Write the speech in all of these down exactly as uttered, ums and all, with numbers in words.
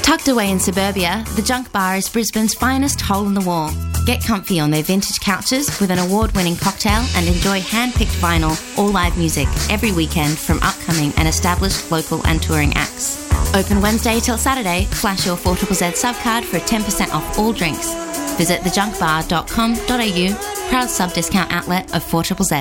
Tucked away in suburbia, the Junk Bar is Brisbane's finest hole in the wall. Get comfy on their vintage couches with an award-winning cocktail and enjoy hand-picked vinyl or live music every weekend from upcoming and established local and touring acts. Open Wednesday till Saturday. Flash your four Z Z subcard for ten percent off all drinks. Visit the junk bar dot com dot a u, proud sub-discount outlet of four Z Z.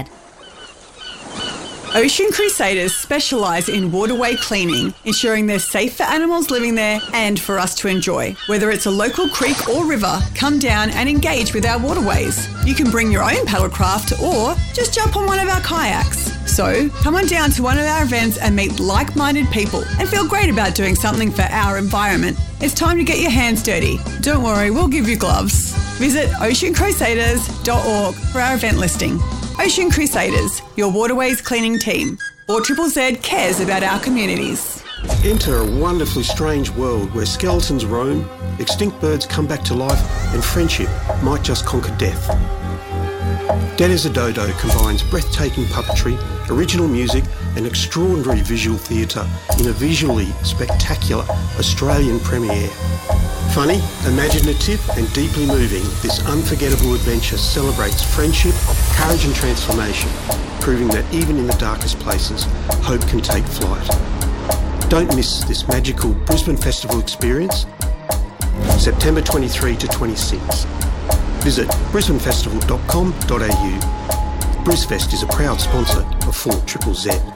Ocean Crusaders specialise in waterway cleaning, ensuring they're safe for animals living there and for us to enjoy. Whether it's a local creek or river, come down and engage with our waterways. You can bring your own paddlecraft or just jump on one of our kayaks. So come on down to one of our events and meet like-minded people and feel great about doing something for our environment. It's time to get your hands dirty. Don't worry, we'll give you gloves. Visit ocean crusaders dot org for our event listing. Ocean Crusaders, your waterways cleaning team. four Z Z cares about our communities. Enter a wonderfully strange world where skeletons roam, extinct birds come back to life, and friendship might just conquer death. Dead as a Dodo combines breathtaking puppetry, original music, and extraordinary visual theatre in a visually spectacular Australian premiere. Funny, imaginative and deeply moving, this unforgettable adventure celebrates friendship, courage and transformation, proving that even in the darkest places, hope can take flight. Don't miss this magical Brisbane Festival experience, September twenty-third to twenty-sixth. Visit brisbane festival dot com dot a u. BrisFest is a proud sponsor of four Z Z Z.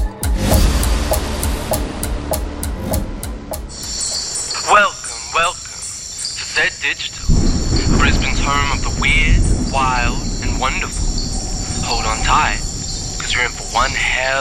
Welcome, welcome to Z Digital, Brisbane's home of the weird, wild and wonderful. Hold on tight, because you're in for one hell